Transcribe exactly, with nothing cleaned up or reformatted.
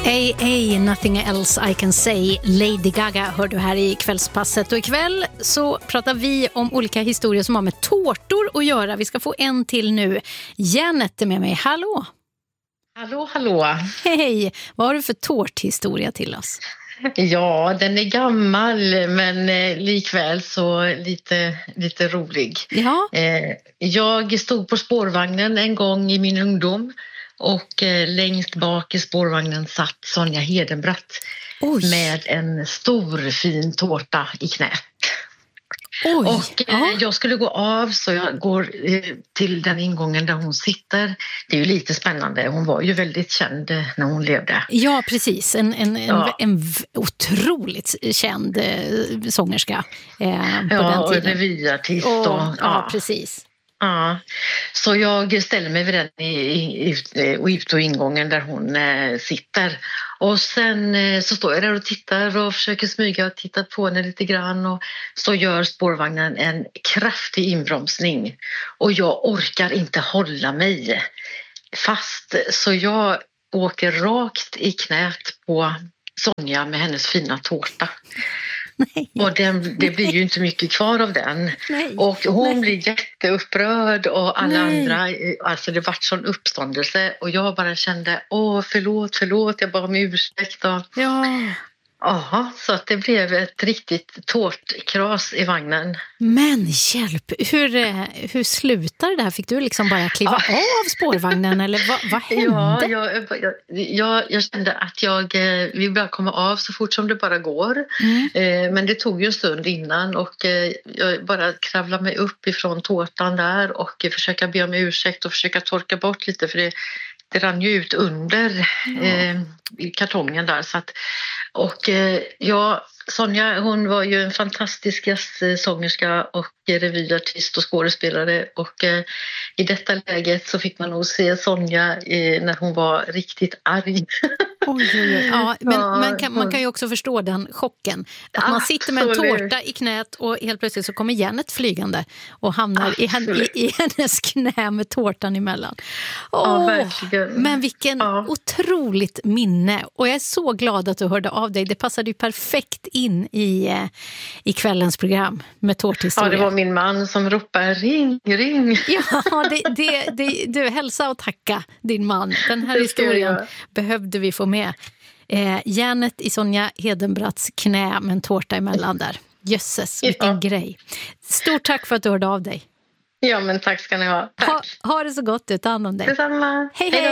A A, Nothing Else I Can Say, Lady Gaga hör du här i kvällspasset. Och ikväll så pratar vi om olika historier som har med tårtor att göra. Vi ska få en till nu. Janet är med mig, hallå! Hallå, hallå! Hej! Vad har du för tårthistoria till oss? Ja, den är gammal men eh, likväl så lite, lite rolig. Ja. Eh, jag stod på spårvagnen en gång i min ungdom och eh, längst bak i spårvagnen satt Sonja Hedenbratt Oj. med en stor fin tårta i knät. Oj. Och eh, ja. jag skulle gå av så jag går eh, till den ingången där hon sitter. Det är ju lite spännande. Hon var ju väldigt känd eh, när hon levde. Ja, precis. En, en, Ja. en, en v- otroligt känd eh, sångerska eh, på Ja, den och tiden. revyartist. Och, Och, ja. ja, precis. Ja, så jag ställer mig vid den i, i, i, och ut och ingången där hon eh, sitter. Och sen eh, så står jag där och tittar och försöker smyga och titta på henne lite grann. Och så gör spårvagnen en kraftig inbromsning. Och jag orkar inte hålla mig fast. Så jag åker rakt i knät på Sonja med hennes fina tårta. Nej. Och den, det blir ju inte mycket kvar av den. Nej. Och hon blir jätteupprörd och alla Nej. andra, alltså det vart sån uppståndelse och jag bara kände, åh förlåt, förlåt, jag bara om ursäkt. Och, Ja. aha, så att det blev ett riktigt tårtkras i vagnen. Men hjälp, hur, eh, hur slutade det här? Fick du liksom bara kliva av spårvagnen eller vad, vad hände? Ja, jag, jag, jag, jag kände att jag eh, vill bara komma av så fort som det bara går. Mm. Eh, men det tog ju en stund innan och eh, jag bara kravlade mig upp ifrån tårtan där och eh, försöka be om ursäkt och försöka torka bort lite för det, det rann ju ut under eh, i kartongen där. Så att, och eh, ja, Sonja hon var ju en fantastisk gästsångerska och revyartist och skådespelare och eh, i detta läget så fick man nog se Sonja eh, när hon var riktigt arg. Oj, oj, oj. Ja, men Ja, man kan, man kan ju också förstå den chocken. Att man sitter med en Absolut. tårta i knät och helt plötsligt så kommer Janet flygande och hamnar i, hen, i, i hennes knä med tårtan emellan. Åh, Ja, verkligen. men vilken Ja. otroligt minne. Och jag är så glad att du hörde av dig. Det passade ju perfekt in i, eh, i kvällens program med tårthistoria. Ja, det var min man som ropade ring, ring. Ja, det, det, det, du hälsa och tacka din man. Den här Det ska jag historien göra. behövde vi få med. Eh, Janet i Sonja Hedenbratts knä med en tårta emellan där. Jösses, vilken Ja. grej. Stort tack för att du hörde av dig. Ja, men tack ska ni ha. Tack. Ha, ha det så gott, ta hand om dig. Detsamma. Hej, hej.